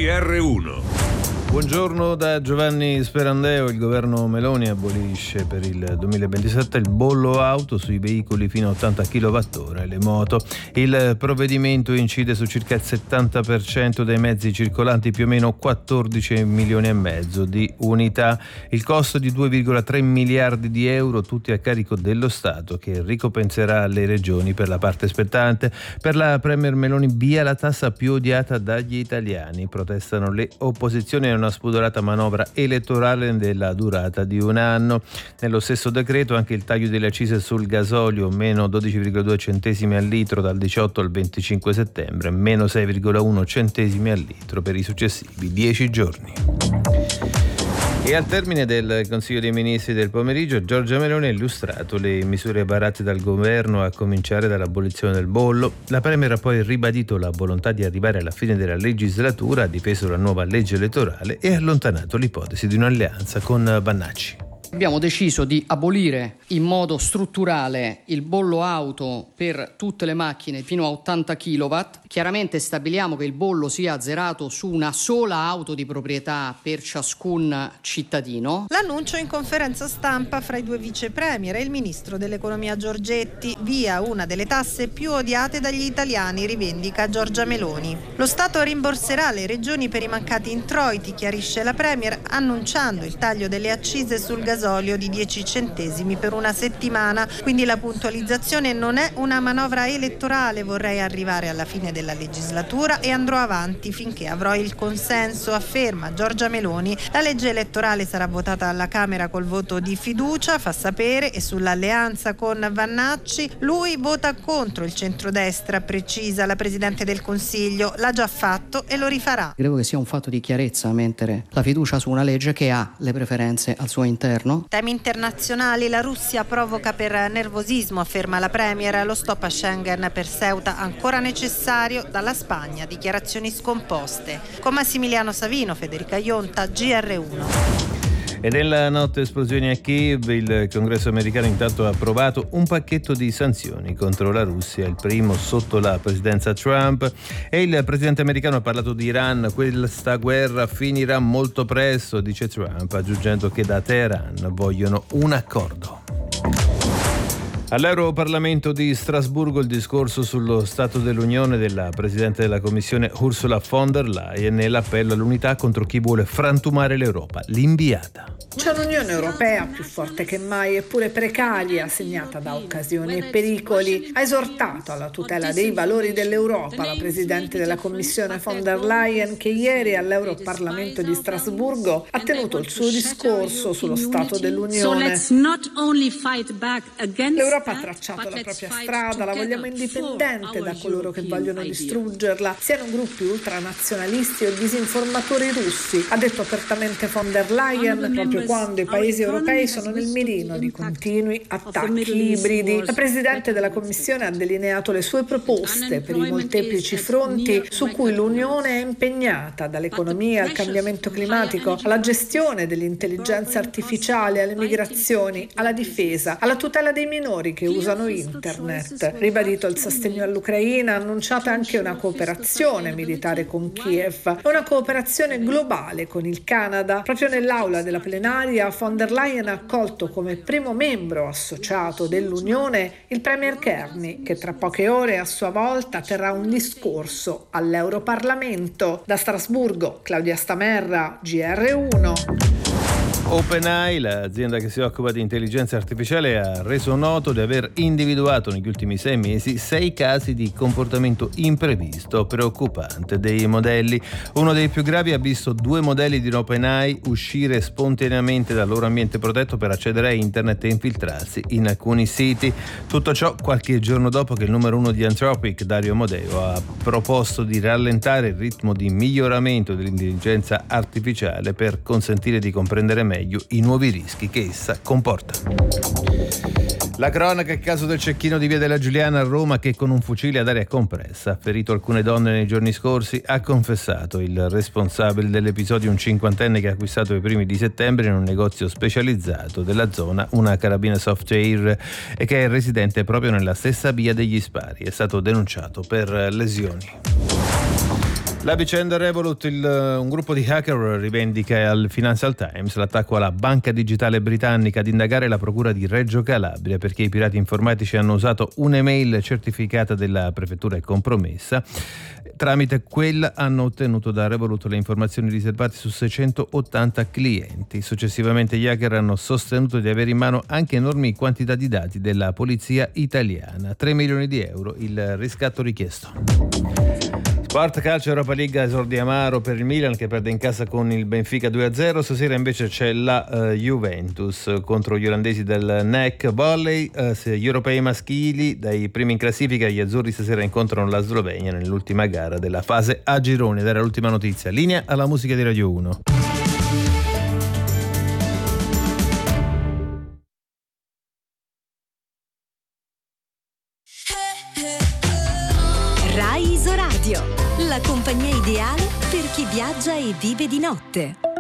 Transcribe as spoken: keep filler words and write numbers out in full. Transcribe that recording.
G R uno. Buongiorno da Giovanni Sperandeo. Il governo Meloni abolisce per il duemilaventisette il bollo auto sui veicoli fino a ottanta chilowattora e le moto. Il provvedimento incide su circa il settanta per cento dei mezzi circolanti, più o meno quattordici milioni e mezzo di unità. Il costo di due virgola tre miliardi di euro, tutti a carico dello Stato, che ricompenserà le regioni per la parte spettante. Per la premier Meloni via la tassa più odiata dagli italiani. Protestano le opposizioni a una spudorata manovra elettorale della durata di un anno. Nello stesso decreto anche il taglio delle accise sul gasolio, meno dodici virgola due centesimi al litro dal diciotto al venticinque settembre, meno sei virgola uno centesimi al litro per i successivi dieci giorni. E al termine del Consiglio dei Ministri del pomeriggio, Giorgia Meloni ha illustrato le misure varate dal governo, a cominciare dall'abolizione del bollo. La Premier ha poi ribadito la volontà di arrivare alla fine della legislatura, ha difeso la nuova legge elettorale e ha allontanato l'ipotesi di un'alleanza con Vannacci. Abbiamo deciso di abolire in modo strutturale il bollo auto per tutte le macchine fino a ottanta chilowatt. Chiaramente stabiliamo che il bollo sia azzerato su una sola auto di proprietà per ciascun cittadino. L'annuncio in conferenza stampa fra i due vice premier e il ministro dell'economia Giorgetti. Via una delle tasse più odiate dagli italiani, rivendica Giorgia Meloni. Lo Stato rimborserà le regioni per i mancati introiti, chiarisce la premier, annunciando il taglio delle accise sul gasolio di dieci centesimi per una settimana. Quindi la puntualizzazione non è una manovra elettorale. Vorrei arrivare alla fine della legislatura e andrò avanti finché avrò il consenso, afferma Giorgia Meloni. La legge elettorale sarà votata alla Camera col voto di fiducia, fa sapere, e sull'alleanza con Vannacci lui vota contro il centrodestra, precisa la Presidente del Consiglio. L'ha già fatto e lo rifarà. Credo che sia un fatto di chiarezza mettere la fiducia su una legge che ha le preferenze al suo interno. Temi internazionali. La Russia provoca per nervosismo, afferma la Premier. Lo stop a Schengen per Ceuta ancora necessario. Dalla Spagna dichiarazioni scomposte. Con Massimiliano Savino, Federica Ionta, G R uno. E nella notte esplosioni a Kiev, il Congresso americano intanto ha approvato un pacchetto di sanzioni contro la Russia, il primo sotto la presidenza Trump, e il presidente americano ha parlato di Iran. Questa guerra finirà molto presto, dice Trump, aggiungendo che da Teheran vogliono un accordo. All'Europarlamento di Strasburgo il discorso sullo Stato dell'Unione della Presidente della Commissione Ursula von der Leyen e l'appello all'unità contro chi vuole frantumare l'Europa, l'inviata. C'è un'Unione Europea più forte che mai, eppure precaria, segnata da occasioni e pericoli. Ha esortato alla tutela dei valori dell'Europa la Presidente della Commissione von der Leyen, che ieri all'Europarlamento di Strasburgo ha tenuto il suo discorso sullo Stato dell'Unione. L'Europa ha tracciato la propria strada, la vogliamo indipendente da coloro che vogliono distruggerla, siano gruppi ultranazionalisti o disinformatori russi, ha detto apertamente von der Leyen proprio quando i paesi europei sono nel mirino di continui attacchi ibridi. La Presidente della Commissione ha delineato le sue proposte per i molteplici fronti su cui l'Unione è impegnata, dall'economia al cambiamento climatico, alla gestione dell'intelligenza artificiale, alle migrazioni, alla difesa, alla tutela dei minori che usano internet. Ribadito il sostegno all'Ucraina, ha annunciato anche una cooperazione militare con Kiev, una cooperazione globale con il Canada. Proprio nell'aula della plenaria von der Leyen ha accolto come primo membro associato dell'Unione il Premier Kearney, che tra poche ore a sua volta terrà un discorso all'Europarlamento. Da Strasburgo, Claudia Stamerra, G R uno. OpenAI, l'azienda che si occupa di intelligenza artificiale, ha reso noto di aver individuato negli ultimi sei mesi sei casi di comportamento imprevisto preoccupante dei modelli. Uno dei più gravi ha visto due modelli di OpenAI uscire spontaneamente dal loro ambiente protetto per accedere a internet e infiltrarsi in alcuni siti. Tutto ciò qualche giorno dopo che il numero uno di Anthropic, Dario Amodeo, ha proposto di rallentare il ritmo di miglioramento dell'intelligenza artificiale per consentire di comprendere meglio i nuovi rischi che essa comporta. La cronaca, il caso del cecchino di Via della Giuliana a Roma che con un fucile ad aria compressa ha ferito alcune donne nei giorni scorsi. Ha confessato il responsabile dell'episodio, un cinquantenne che ha acquistato i primi di settembre in un negozio specializzato della zona una carabina soft air e che è residente proprio nella stessa via degli spari. È stato denunciato per lesioni. La vicenda Revolut, il, un gruppo di hacker rivendica al Financial Times l'attacco alla banca digitale britannica ad indagare la procura di Reggio Calabria perché i pirati informatici hanno usato un'email certificata della prefettura e compromessa. Tramite quella hanno ottenuto da Revolut le informazioni riservate su seicentottanta clienti. Successivamente gli hacker hanno sostenuto di avere in mano anche enormi quantità di dati della polizia italiana. tre milioni di euro il riscatto richiesto. Sport calcio Europa League, esordi amaro per il Milan che perde in casa con il Benfica due a zero. Stasera invece c'è la uh, Juventus contro gli olandesi del N E C Volley. Uh, gli europei maschili, dai primi in classifica, gli azzurri stasera incontrano la Slovenia nell'ultima gara della fase a gironi. Ed era l'ultima notizia. Linea alla musica di Radio uno. Rai Isoradio, la compagnia ideale per chi viaggia e vive di notte.